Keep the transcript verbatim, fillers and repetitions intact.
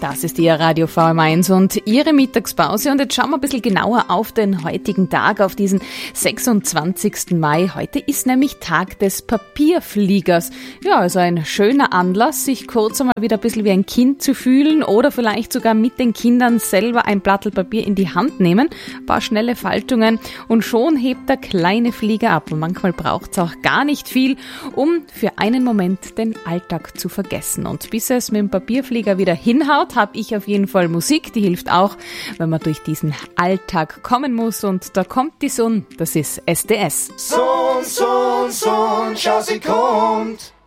Das ist Ihr Radio V M eins und Ihre Mittagspause. Und jetzt schauen wir ein bisschen genauer auf den heutigen Tag, auf diesen sechsundzwanzigsten Mai. Heute ist nämlich Tag des Papierfliegers. Ja, also ein schöner Anlass, sich kurz einmal wieder ein bisschen wie ein Kind zu fühlen oder vielleicht sogar mit den Kindern selber ein Blattl Papier in die Hand nehmen. Ein paar schnelle Faltungen und schon hebt der kleine Flieger ab. Und manchmal braucht es auch gar nicht viel, um für einen Moment den Alltag zu vergessen. Und bis es mit dem Papierflieger wieder hinhaut, habe ich auf jeden Fall Musik, die hilft auch, wenn man durch diesen Alltag kommen muss. Und da kommt die Sonne, das ist S D S. Sonn, Sonn, Sonn, schau, sie kommt.